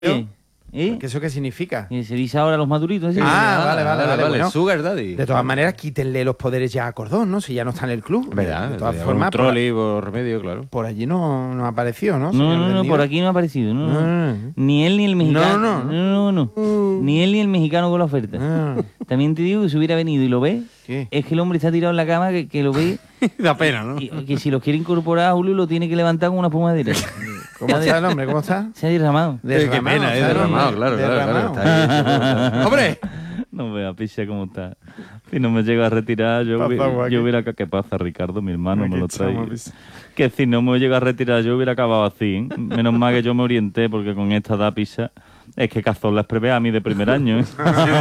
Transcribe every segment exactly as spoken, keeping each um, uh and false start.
¿Eh? ¿Eh? ¿Qué ¿Eso qué significa? ¿Y se dice ahora los maduritos? ¿Sí? Ah, vale, vale, vale. Bueno, Sugar Daddy. de todas maneras, quítenle los poderes ya a Cordón, ¿no? Si ya no está en el club. ¿Verdad? De todas Un formas, por, troli, por remedio, claro. por allí no, no apareció, ¿no? No, señor no, no, Rendido? por aquí no ha aparecido. No, no. Ah. Ni él ni el mexicano. No, no. no, no, no. Uh. Ni él ni el mexicano con la oferta. Ah. También te digo que si hubiera venido y lo ve, ¿Qué? es que el hombre está tirado en la cama, que, que lo ve, Da pena, ¿no? y, que si lo quiere incorporar a Julio lo tiene que levantar con una pomadera. ¿Cómo está el hombre? ¿Cómo está? Se ha derramado. Derramado, Qué pena, está es el hombre. derramado, claro, claro, Derramado. claro. Está ahí. ¡Hombre! No vea, picha cómo está. Si no me llega a retirar, yo, Pasa, hubiera- guaki. yo hubiera... acá- ¿Qué pasa, Ricardo? Mi hermano me lo trae. Chamo, dice. Que si no me llega a retirar, yo hubiera acabado así. ¿eh? Menos mal que yo me orienté, porque con esta da picha... Es que Cazorla es prevé a mí de primer año, ¿eh?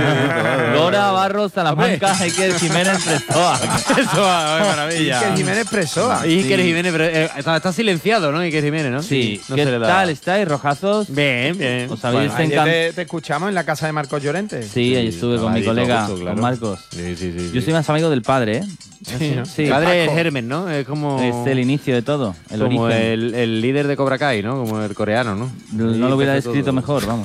Lora, Barros, Salamanca, Iker Jiménez, Prestoa. Eso va, qué maravilla. Iker Jiménez Presoa. Iker Jiménez, pero eh, está, está silenciado, ¿no? Iker Jiménez, ¿no? Sí. no ¿Qué se le da. tal estáis, rojazos? Bien, bien. ¿Os habéis Ayer encantado? te, te escuchamos en la casa de Marcos Llorente. Sí, ahí estuve con mi Clavadito, colega, justo, claro. con Marcos. Sí, sí, sí. Yo soy más amigo del padre, ¿eh? Sí, ¿no? Sí. Padre Paco. Germen, ¿no? Es como... Es el inicio de todo, el como origen. el, el líder de Cobra Kai, ¿no? Como el coreano, ¿no? No Ahí lo hubiera empezó descrito todo. mejor, vamos.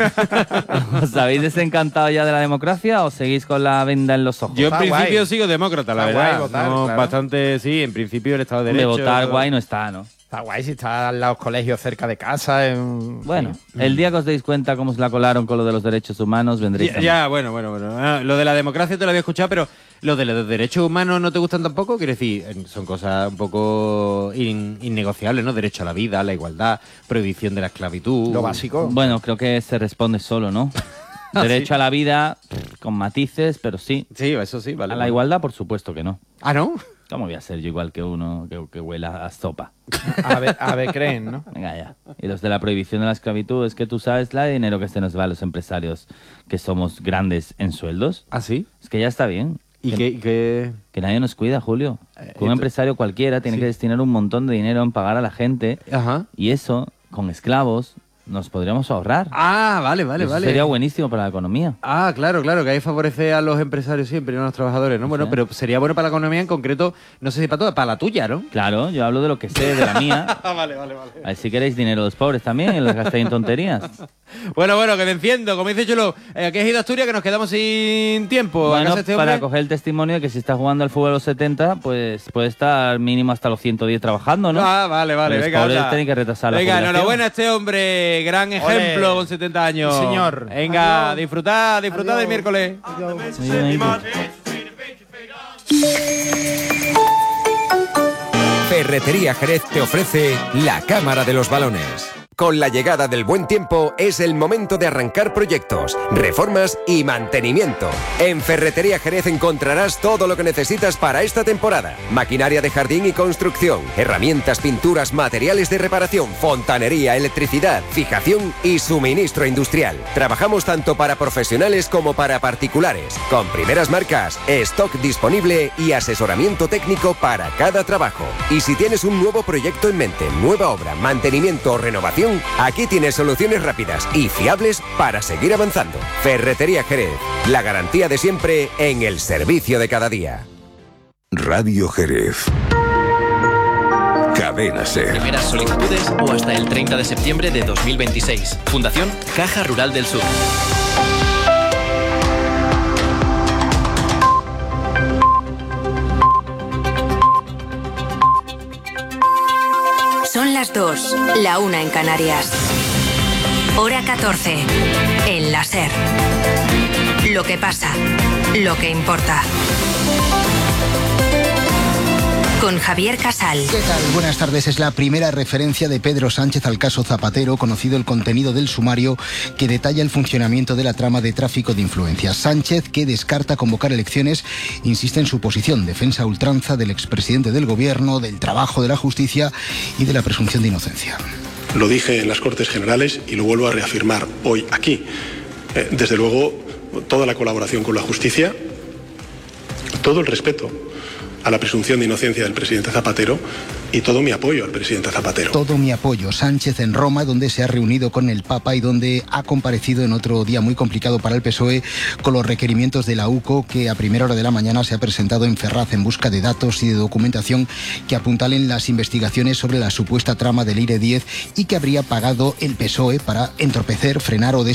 ¿Os habéis desencantado ya de la democracia o seguís con la venda en los ojos? Yo en Está principio guay. sigo demócrata, la Está verdad. guay votar, No, claro. Bastante, sí, en principio el Estado de de Derecho... votar todo. guay no está, ¿no? Está guay si está al lado los colegios cerca de casa. En... Bueno, sí. el día que os deis cuenta cómo se la colaron con lo de los derechos humanos, vendréis Ya, también. ya, bueno, bueno, bueno. Ah, lo de la democracia te lo había escuchado, pero lo de los derechos humanos no te gustan tampoco. Quiero decir, eh, son cosas un poco in- innegociables, ¿no? Derecho a la vida, a la igualdad, prohibición de la esclavitud. Lo básico. Bueno, creo que se responde solo, ¿no? Derecho a la vida, pff, con matices, pero sí. Sí, eso sí, vale. A la vale. igualdad, por supuesto que no. Ah, ¿no? ¿Cómo voy a ser yo igual que uno que, que huela a sopa? A ver, a ver, creen, ¿no? Venga ya. Y los de la prohibición de la esclavitud, es que tú sabes la de dinero que se nos va a los empresarios que somos grandes en sueldos. ¿Ah, sí? Es que ya está bien. ¿Y que, qué, y qué...? que nadie nos cuida, Julio. Que un esto- empresario cualquiera tiene sí. que destinar un montón de dinero en pagar a la gente. Ajá. Y eso, con esclavos, nos podríamos ahorrar. Ah, vale, vale, Eso vale. sería buenísimo para la economía. Ah, claro, claro, que ahí favorece a los empresarios siempre y no a los trabajadores, ¿no? Bueno, Sí. pero sería bueno para la economía en concreto, no sé si para todas, para la tuya, ¿no? Claro, yo hablo de lo que sé, de la mía. Ah, vale, vale, vale. A ver si queréis dinero de los pobres también y los gastáis en tonterías. Bueno, bueno, que me enciendo, como dice Chulo, eh, aquí es ido Asturias, que nos quedamos sin tiempo. Bueno, ¿Acaso este hombre? para coger el testimonio de que si está jugando al fútbol a los setenta, pues puede estar mínimo hasta los ciento diez trabajando, ¿no? Ah, vale, vale, Los venga. pobres anda. tienen que retrasar la Venga, jubilación. enhorabuena a este hombre, gran ejemplo Ole. con setenta años. Sí, señor. Venga, Adiós. disfrutad, disfrutad Adiós. del miércoles. Ferretería Jerez te ofrece la Cámara de los Balones. Con la llegada del buen tiempo es el momento de arrancar proyectos, reformas y mantenimiento. En Ferretería Jerez encontrarás todo lo que necesitas para esta temporada. Maquinaria de jardín y construcción, herramientas, pinturas, materiales de reparación, fontanería, electricidad, fijación y suministro industrial. Trabajamos tanto para profesionales como para particulares, con primeras marcas, stock disponible y asesoramiento técnico para cada trabajo. Y si tienes un nuevo proyecto en mente, nueva obra, mantenimiento o renovación, aquí tienes soluciones rápidas y fiables para seguir avanzando. Ferretería Jerez, la garantía de siempre en el servicio de cada día. Radio Jerez. Cadena Ser. Primeras solicitudes o hasta el treinta de septiembre de dos mil veintiséis. Fundación Caja Rural del Sur. Son las dos, la una en Canarias. Hora catorce, en la Ser. Lo que pasa, lo que importa. Con Javier Casal. ¿Qué tal? Buenas tardes. Es la primera referencia de Pedro Sánchez al caso Zapatero, conocido el contenido del sumario que detalla el funcionamiento de la trama de tráfico de influencias. Sánchez, que descarta convocar elecciones, insiste en su posición, defensa a ultranza del expresidente del gobierno, del trabajo de la justicia y de la presunción de inocencia. Lo dije en las Cortes Generales y lo vuelvo a reafirmar hoy aquí. Eh, desde luego, toda la colaboración con la justicia, todo el respeto a la presunción de inocencia del presidente Zapatero y todo mi apoyo al presidente Zapatero. Todo mi apoyo. Sánchez en Roma, donde se ha reunido con el Papa y donde ha comparecido en otro día muy complicado para el P S O E con los requerimientos de la U C O, que a primera hora de la mañana se ha presentado en Ferraz en busca de datos y de documentación que apuntalen las investigaciones sobre la supuesta trama del I R E diez y que habría pagado el P S O E para entorpecer, frenar o